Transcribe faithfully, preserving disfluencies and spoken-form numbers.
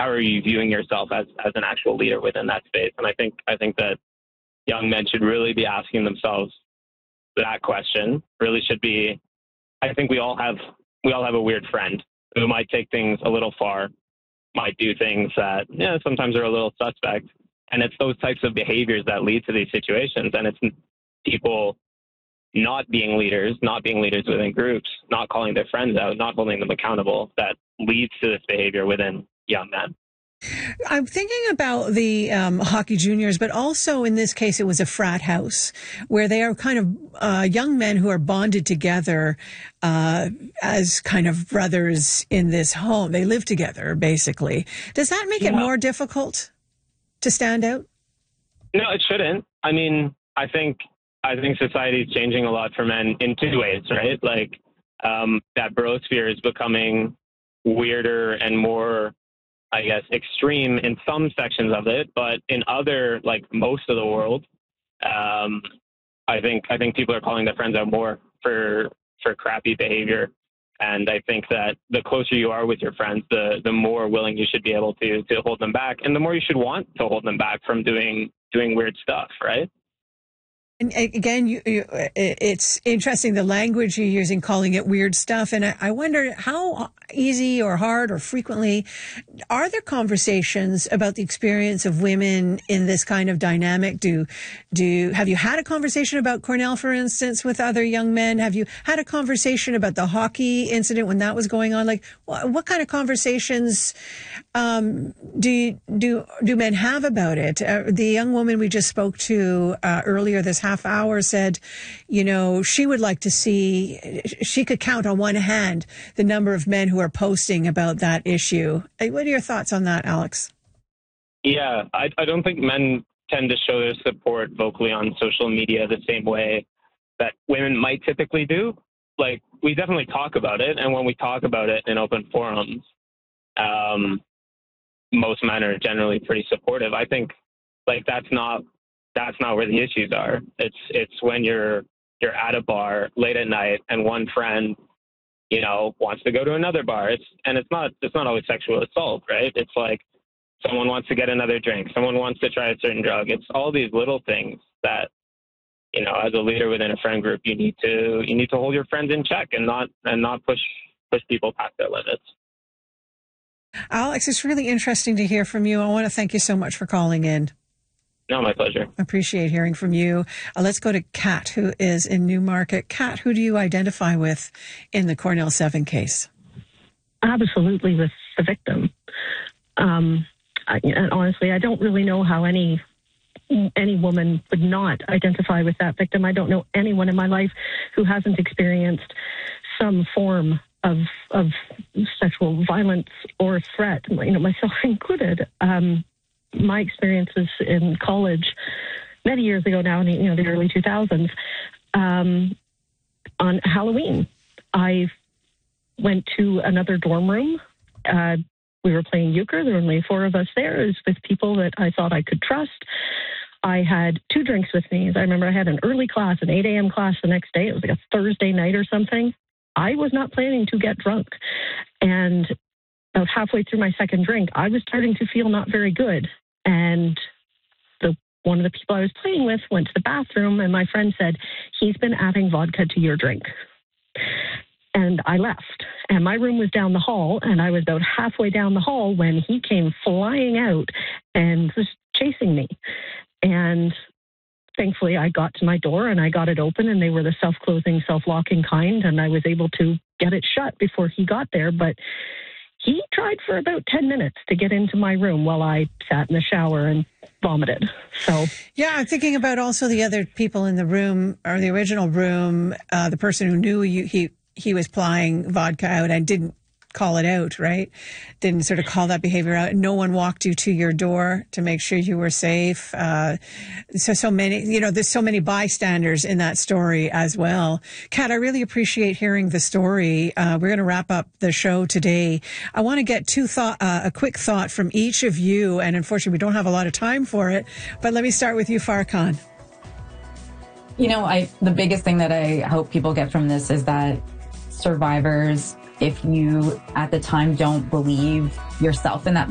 how are you viewing yourself as, as an actual leader within that space? And I think, I think that young men should really be asking themselves that question. Really should be, I think we all have, we all have a weird friend who might take things a little far, might do things that, yeah, sometimes are a little suspect. And it's those types of behaviors that lead to these situations. And it's people not being leaders, not being leaders within groups, not calling their friends out, not holding them accountable, that leads to this behavior within young men. I'm thinking about the um, hockey juniors, but also in this case, it was a frat house where they are kind of uh, young men who are bonded together uh, as kind of brothers in this home. They live together, basically. Does that make yeah. it more difficult to stand out? No, it shouldn't. I mean, I think I think society is changing a lot for men in two ways, right? Like um, that brosphere is becoming weirder and more, I guess, extreme in some sections of it, but in other, like most of the world, um, I think I think people are calling their friends out more for for crappy behavior, and I think that the closer you are with your friends, the the more willing you should be able to to hold them back, and the more you should want to hold them back from doing doing weird stuff, right? And again, you, you, it's interesting the language you're using, calling it weird stuff. And I, I wonder how easy or hard or frequently are there conversations about the experience of women in this kind of dynamic? Do, do, have you had a conversation about Cornell, for instance, with other young men? Have you had a conversation about the hockey incident when that was going on? Like, what, what kind of conversations, um, do, you, do, do men have about it? Uh, the young woman we just spoke to, uh, earlier this half hour said, you know, she would like to see, she could count on one hand the number of men who are posting about that issue. What are your thoughts on that, Alex? Yeah, I, I don't think men tend to show their support vocally on social media the same way that women might typically do. Like, we definitely talk about it, and when we talk about it in open forums, um, most men are generally pretty supportive. I think, like, that's not That's not where the issues are. It's it's when you're you're at a bar late at night and one friend, you know, wants to go to another bar. It's and it's not it's not always sexual assault, right? It's like someone wants to get another drink, someone wants to try a certain drug. It's all these little things that, you know, as a leader within a friend group, you need to you need to hold your friends in check and not and not push push people past their limits. Alex, it's really interesting to hear from you. I want to thank you so much for calling in. No, my pleasure. Appreciate hearing from you. Uh, let's go to Kat, who is in Newmarket. Kat, who do you identify with in the Cornell seven case? Absolutely with the victim. Um, I, and honestly, I don't really know how any any woman would not identify with that victim. I don't know anyone in my life who hasn't experienced some form of of sexual violence or threat, you know, myself included. Um, my experiences in college many years ago now, in you know the early two thousands, um, on Halloween, I went to another dorm room. Uh, we were playing euchre. There were only four of us there. It was with people that I thought I could trust. I had two drinks with me. I remember I had an early class, an eight a.m. class the next day. It was like a Thursday night or something. I was not planning to get drunk. And about halfway through my second drink, I was starting to feel not very good. And the one of the people I was playing with went to the bathroom, and my friend said, "He's been adding vodka to your drink." And I left. And my room was down the hall, and I was about halfway down the hall when he came flying out and was chasing me. And thankfully, I got to my door, and I got it open, and they were the self-closing, self-locking kind, and I was able to get it shut before he got there. But he tried for about ten minutes to get into my room while I sat in the shower and vomited. So, yeah, I'm thinking about also the other people in the room, or the original room, uh, the person who knew you, he he was plying vodka out and didn't call it out, right? Didn't sort of call that behavior out. No one walked you to your door to make sure you were safe. Uh, so, so many, you know, there's so many bystanders in that story as well. Kat, I really appreciate hearing the story. Uh, we're going to wrap up the show today. I want to get two thought, uh, a quick thought from each of you. And unfortunately, we don't have a lot of time for it, but let me start with you, Farkan. You know, I, the biggest thing that I hope people get from this is that survivors, if you at the time don't believe yourself in that